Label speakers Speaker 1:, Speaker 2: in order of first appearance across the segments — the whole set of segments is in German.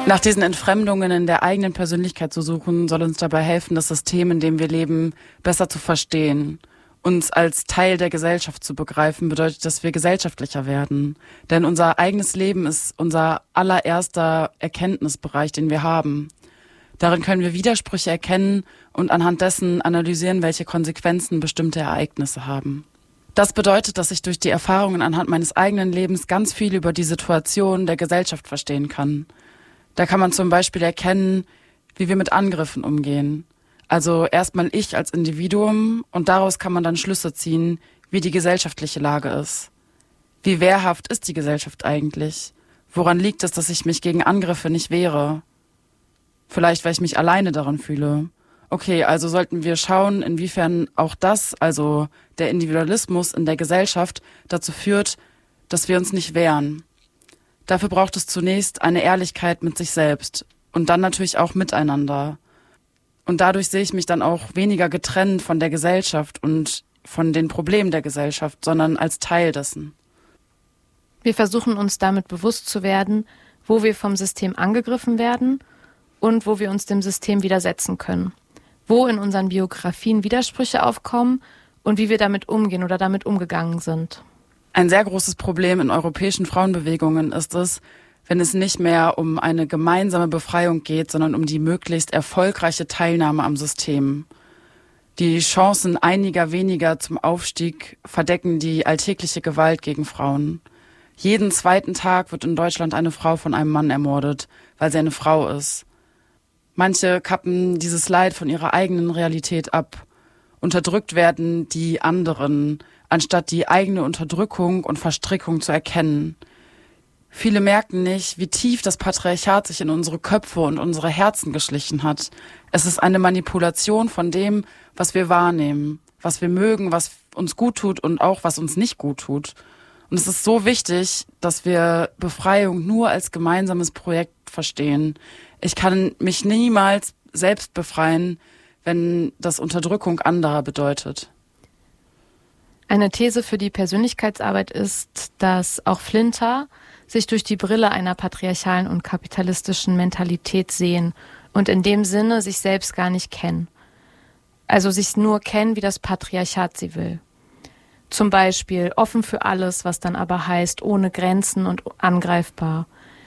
Speaker 1: Nach diesen Entfremdungen in der eigenen Persönlichkeit zu suchen, soll uns dabei helfen, das System, in dem wir leben, besser zu verstehen. Uns als Teil der Gesellschaft zu begreifen, bedeutet, dass wir gesellschaftlicher werden. Denn unser eigenes Leben ist unser allererster Erkenntnisbereich, den wir haben. Darin können wir Widersprüche erkennen und anhand dessen analysieren, welche Konsequenzen bestimmte Ereignisse haben. Das bedeutet, dass ich durch die Erfahrungen anhand meines eigenen Lebens ganz viel über die Situation der Gesellschaft verstehen kann. Da kann man zum Beispiel erkennen, wie wir mit Angriffen umgehen. Also erstmal ich als Individuum und daraus kann man dann Schlüsse ziehen, wie die gesellschaftliche Lage ist. Wie wehrhaft ist die Gesellschaft eigentlich? Woran liegt es, dass ich mich gegen Angriffe nicht wehre? Vielleicht, weil ich mich alleine daran fühle. Okay, also sollten wir schauen, inwiefern auch das, also der Individualismus in der Gesellschaft, dazu führt, dass wir uns nicht wehren. Dafür braucht es zunächst eine Ehrlichkeit mit sich selbst und dann natürlich auch miteinander. Und dadurch sehe ich mich dann auch weniger getrennt von der Gesellschaft und von den Problemen der Gesellschaft, sondern als Teil dessen.
Speaker 2: Wir versuchen uns damit bewusst zu werden, wo wir vom System angegriffen werden und wo wir uns dem System widersetzen können. Wo in unseren Biografien Widersprüche aufkommen und wie wir damit umgehen oder damit umgegangen sind.
Speaker 1: Ein sehr großes Problem in europäischen Frauenbewegungen ist es, wenn es nicht mehr um eine gemeinsame Befreiung geht, sondern um die möglichst erfolgreiche Teilnahme am System. Die Chancen einiger weniger zum Aufstieg verdecken die alltägliche Gewalt gegen Frauen. Jeden zweiten Tag wird in Deutschland eine Frau von einem Mann ermordet, weil sie eine Frau ist. Manche kappen dieses Leid von ihrer eigenen Realität ab. Unterdrückt werden die anderen, anstatt die eigene Unterdrückung und Verstrickung zu erkennen. Viele merken nicht, wie tief das Patriarchat sich in unsere Köpfe und unsere Herzen geschlichen hat. Es ist eine Manipulation von dem, was wir wahrnehmen, was wir mögen, was uns gut tut und auch was uns nicht gut tut. Und es ist so wichtig, dass wir Befreiung nur als gemeinsames Projekt verstehen. Ich kann mich niemals selbst befreien, wenn das Unterdrückung anderer bedeutet.
Speaker 2: Eine These für die Persönlichkeitsarbeit ist, dass auch Flinter sich durch die Brille einer patriarchalen und kapitalistischen Mentalität sehen und in dem Sinne sich selbst gar nicht kennen. Also sich nur kennen, wie das Patriarchat sie will. Zum Beispiel offen für alles, was dann aber heißt, ohne Grenzen und angreifbar.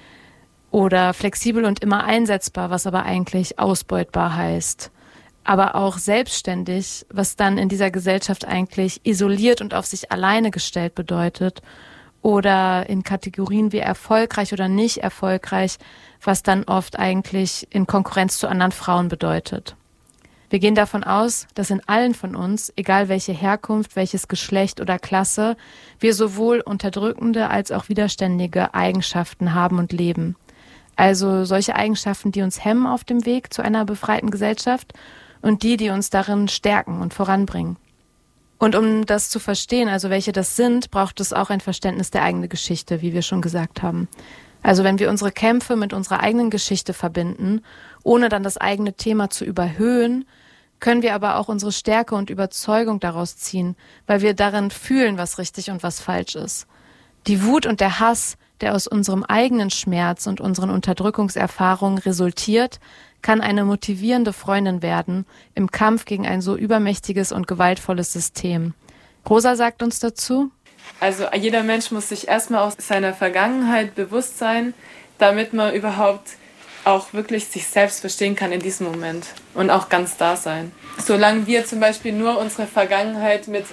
Speaker 2: Oder flexibel und immer einsetzbar, was aber eigentlich ausbeutbar heißt. Aber auch selbstständig, was dann in dieser Gesellschaft eigentlich isoliert und auf sich alleine gestellt bedeutet. Oder in Kategorien wie erfolgreich oder nicht erfolgreich, was dann oft eigentlich in Konkurrenz zu anderen Frauen bedeutet. Wir gehen davon aus, dass in allen von uns, egal welche Herkunft, welches Geschlecht oder Klasse, wir sowohl unterdrückende als auch widerständige Eigenschaften haben und leben. Also solche Eigenschaften, die uns hemmen auf dem Weg zu einer befreiten Gesellschaft und die uns darin stärken und voranbringen. Und um das zu verstehen, also welche das sind, braucht es auch ein Verständnis der eigenen Geschichte, wie wir schon gesagt haben. Also wenn wir unsere Kämpfe mit unserer eigenen Geschichte verbinden, ohne dann das eigene Thema zu überhöhen, können wir aber auch unsere Stärke und Überzeugung daraus ziehen, weil wir darin fühlen, was richtig und was falsch ist. Die Wut und der Hass, der aus unserem eigenen Schmerz und unseren Unterdrückungserfahrungen resultiert, kann eine motivierende Freundin werden im Kampf gegen ein so übermächtiges und gewaltvolles System. Rosa sagt uns dazu:
Speaker 3: Also jeder Mensch muss sich erstmal aus seiner Vergangenheit bewusst sein, damit man überhaupt auch wirklich sich selbst verstehen kann in diesem Moment und auch ganz da sein. Solange wir zum Beispiel nur unsere Vergangenheit mit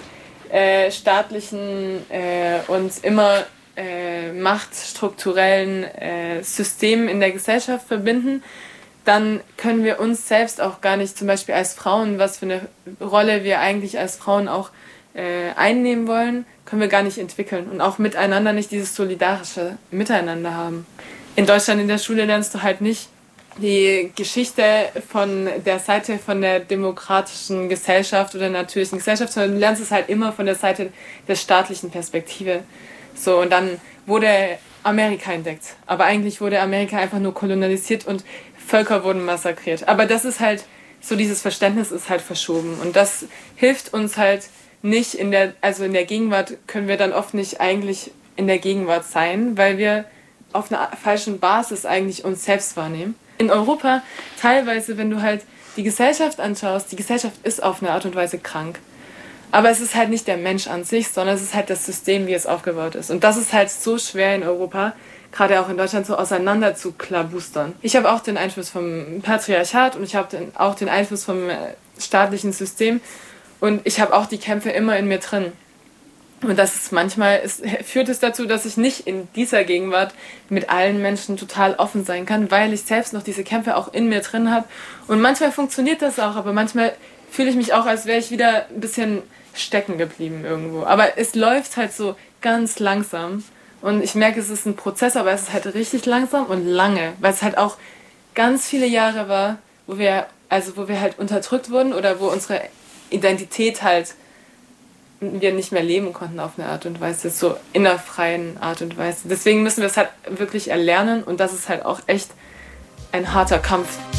Speaker 3: staatlichen und immer machtstrukturellen Systemen in der Gesellschaft verbinden, dann können wir uns selbst auch gar nicht, zum Beispiel als Frauen, was für eine Rolle wir eigentlich als Frauen auch einnehmen wollen, können wir gar nicht entwickeln und auch miteinander nicht dieses solidarische Miteinander haben. In Deutschland in der Schule lernst du halt nicht die Geschichte von der Seite von der demokratischen Gesellschaft oder natürlichen Gesellschaft, sondern du lernst es halt immer von der Seite der staatlichen Perspektive. So, und dann wurde Amerika entdeckt. Aber eigentlich wurde Amerika einfach nur kolonialisiert und Völker wurden massakriert. Aber das ist halt, so dieses Verständnis ist halt verschoben. Und das hilft uns halt nicht also in der Gegenwart können wir dann oft nicht eigentlich in der Gegenwart sein, weil wir auf einer falschen Basis eigentlich uns selbst wahrnehmen. In Europa teilweise, wenn du halt die Gesellschaft anschaust, die Gesellschaft ist auf eine Art und Weise krank. Aber es ist halt nicht der Mensch an sich, sondern es ist halt das System, wie es aufgebaut ist. Und das ist halt so schwer in Europa, gerade auch in Deutschland, so auseinander zu klabustern. Ich habe auch den Einfluss vom Patriarchat und ich habe auch den Einfluss vom staatlichen System. Und ich habe auch die Kämpfe immer in mir drin. Und das ist führt es dazu, dass ich nicht in dieser Gegenwart mit allen Menschen total offen sein kann, weil ich selbst noch diese Kämpfe auch in mir drin habe. Und manchmal funktioniert das auch, aber manchmal fühle ich mich auch, als wäre ich wieder ein bisschen stecken geblieben irgendwo. Aber es läuft halt so ganz langsam. Und ich merke, es ist ein Prozess, aber es ist halt richtig langsam und lange, weil es halt auch ganz viele Jahre war, wo wir halt unterdrückt wurden oder wo unsere Identität halt wir nicht mehr leben konnten auf eine Art und Weise, so in einer freien Art und Weise. Deswegen müssen wir es halt wirklich erlernen und das ist halt auch echt ein harter Kampf.